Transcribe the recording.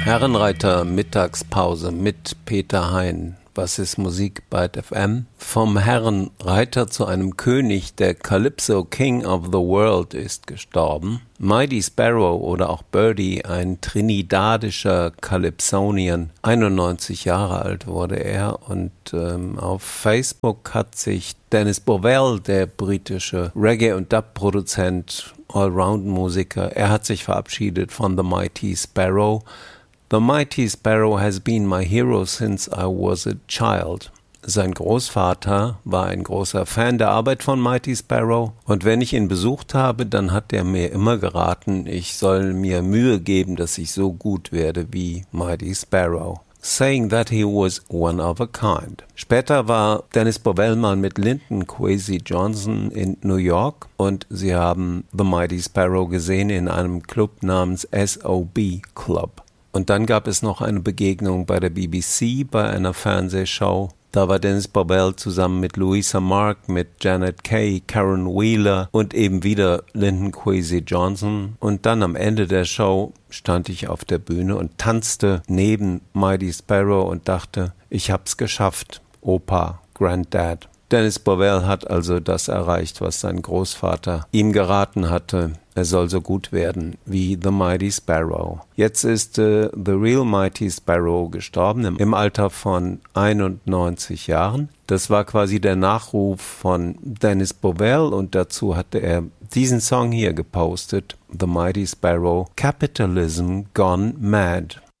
Herrenreiter Mittagspause mit Peter Hein. Was ist Musik bei FM? Vom Herrenreiter zu einem König, der Calypso King of the World ist gestorben. Mighty Sparrow oder auch Birdie, ein trinidadischer Calypsonian, 91 Jahre alt wurde er und auf Facebook hat sich Dennis Bovell, der britische Reggae- und Dub-Produzent, Allround-Musiker, er hat sich verabschiedet von The Mighty Sparrow. The Mighty Sparrow has been my hero since I was a child. Sein Großvater war ein großer Fan der Arbeit von Mighty Sparrow und wenn ich ihn besucht habe, dann hat er mir immer geraten, ich soll mir Mühe geben, dass ich so gut werde wie Mighty Sparrow. Saying that he was one of a kind. Später war Dennis Bovell mal mit Linton Kwesi Johnson in New York und sie haben The Mighty Sparrow gesehen in einem Club namens SOB Club. Und dann gab es noch eine Begegnung bei der BBC, bei einer Fernsehshow. Da war Dennis Bovell zusammen mit Louisa Mark, mit Janet Kay, Karen Wheeler und eben wieder Linton Kwesi Johnson. Und dann am Ende der Show stand ich auf der Bühne und tanzte neben Mighty Sparrow und dachte, ich hab's geschafft, Opa, Granddad. Dennis Bovell hat also das erreicht, was sein Großvater ihm geraten hatte. Er soll so gut werden wie The Mighty Sparrow. Jetzt ist The Real Mighty Sparrow gestorben im Alter von 91 Jahren. Das war quasi der Nachruf von Dennis Bovell und dazu hatte er diesen Song hier gepostet, The Mighty Sparrow, Capitalism Gone Mad.